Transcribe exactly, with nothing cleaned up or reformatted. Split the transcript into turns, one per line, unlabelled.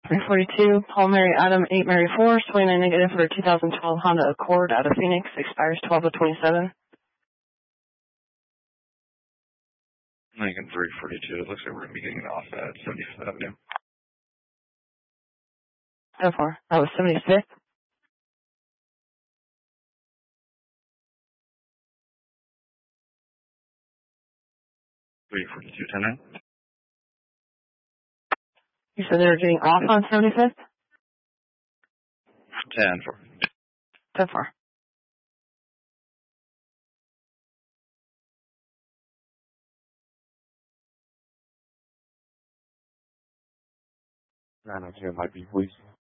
three forty-two, Paul Mary Adam eight Mary four, twenty-nine negative for a two thousand twelve Honda Accord out of Phoenix, expires twelve of twenty-seven.
Lincoln three forty-two, it looks like we're going to be getting it off at seventy-fifth Avenue.
So far, that was seventy-fifth.
three forty-two, ten nine.
You said they were getting off on seventy-fifth?
ten four.
So far.
nine oh two might be, please.